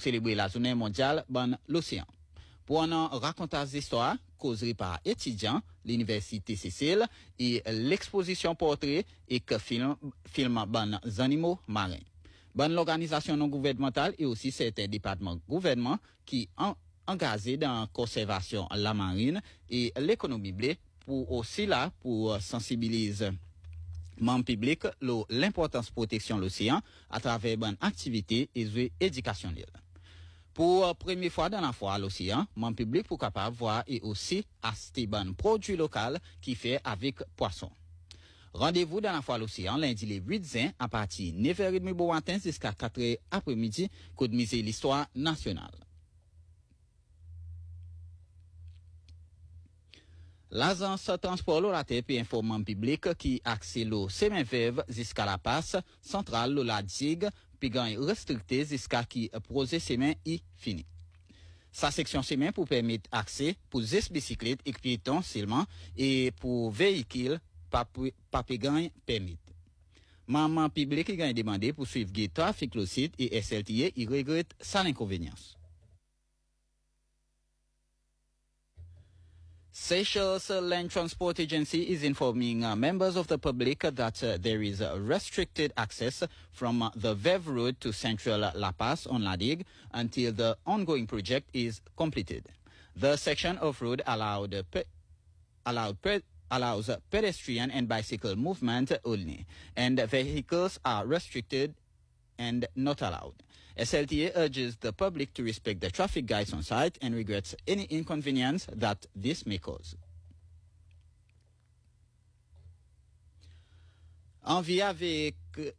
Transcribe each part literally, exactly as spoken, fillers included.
célébrer la journée mondiale ban l'océan. Pour en raconter des histoires, causerie par étudiants, l'université Cécile et l'exposition portrait et que film, film ban animaux marins. Ban l'organisation non gouvernementale et aussi certains départements gouvernement qui en engagés dans la conservation de la marine et l'économie bleue pour aussi là pour sensibiliser membres publics l'importance de protection de l'océan à travers bonne activité et éducationnelle. Pour la première fois dans la fois à l'océan, membres publics pour capable voir et aussi acheter bon produits locaux qui fait avec poisson. Rendez-vous dans la fois à l'océan lundi les huit juin à partir de neuf heures trente bon matin jusqu'à quatre heures après-midi pour miser l'histoire nationale. L'agence transport la terre peut informer le public qui accède l'eau semaine veuve jusqu'à la passe centrale de la digue puis gagne restricté jusqu'à qui projet semaine y fini. Sa section semaine pour permettre accès pour les bicyclettes et piétons seulement et pour véhicules pas pas gagne permis. Maman public qui gagne demandé pour suivre le trafic le site et S L T A il regrette sa inconvénience. Seychelles Land Transport Agency is informing uh, members of the public that uh, there is uh, restricted access from uh, the Veuve Road to Central La Paz on La Digue until the ongoing project is completed. The section of road allowed, uh, pe- allowed pe- allows uh, pedestrian and bicycle movement only, and vehicles are restricted and not allowed. S L T A urges the public to respect the traffic guides on site and regrets any inconvenience that this may cause. Envie avec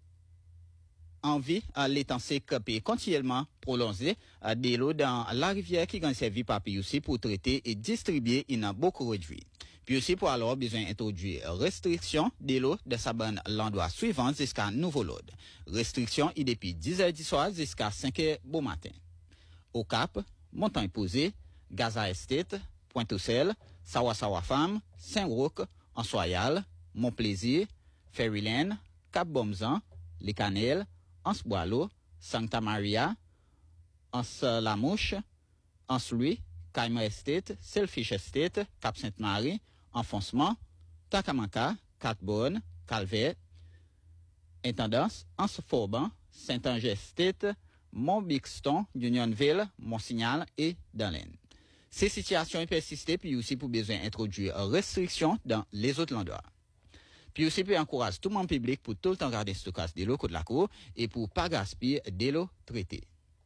envie à l'étang sec peut continuellement prolonger de l'eau dans la rivière qui est servie par P U C pour traiter et distribuer une beaucoup réduit. Puis aussi pour alors besoin d'introduire restriction de l'eau de sa bonne l'endroit suivant jusqu'à nouveau load. Restriction est depuis dix heures du soir jusqu'à cinq heures bon matin. Au Cap, Montagne Posée, Gaza Estate, Pointe-aux-Celles, Sawa Sawa Femme, Saint-Roch, Ansoyal, Montplaisir, Ferryland, Cap-Bomzan, Les Canelles, Anse-Boileau, Santa Maria, Anse-la-Mouche, Anse-Louis, Caïma Estate, Selfish Estate, Cap-Sainte-Marie, Enfoncement, Tacamanca, Quatre-Bornes, Calvert, Intendance, Anse-Forban, Saint-Ange Estate, Mont-Bixton, Unionville, Mont-Signal et Danlaine. Ces situations persistent puis aussi pour besoin d'introduire restrictions dans les autres endroits. Puis aussi peut encourager tout le monde public pour tout le temps garder stockage de l'eau de la cour et pour pas gaspiller de l'eau traitée.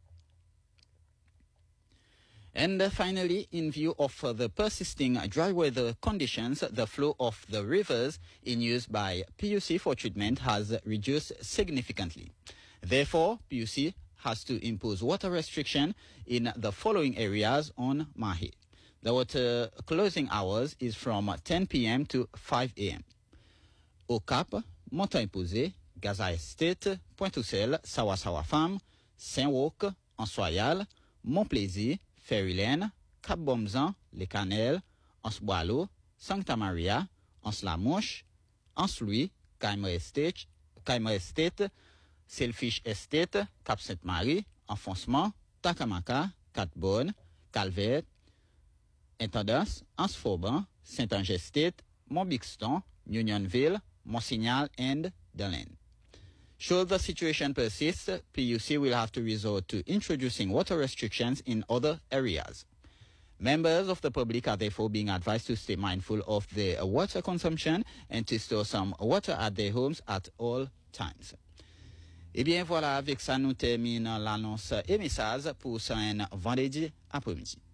And uh, finally, in view of uh, the persisting dry weather conditions, the flow of the rivers in use by P U C for treatment has reduced significantly. Therefore, P U C has to impose water restriction in the following areas on Mahe. The water closing hours is from ten p.m. to five a.m. Au Cap, Montagne Posée, Gaza Estate, Pointe-aux-Celles, Sawa Sawa Femme, Saint-Roch, Ansoyal, Montplaisir, Ferryland, Cap-Bomzan, Les Canelles, Anse-Boileau, Santa Maria, Anse-la-Mouche, Anse-Louis, Caïma Estate, Caïma Estate, Selfish Estate, Cap-Sainte-Marie, Enfoncement, Tacamanca, Quatre-Bornes, Calvert, Intendance, Anse-Forban, Saint-Ange Estate, Mont-Bixton, Unionville, Mont-Signal, and Danlaine. Should the situation persist, P U C will have to resort to introducing water restrictions in other areas. Members of the public are therefore being advised to stay mindful of their water consumption and to store some water at their homes at all times. Eh bien voilà, avec ça nous terminons l'annonce et message pour ce vendredi après-midi.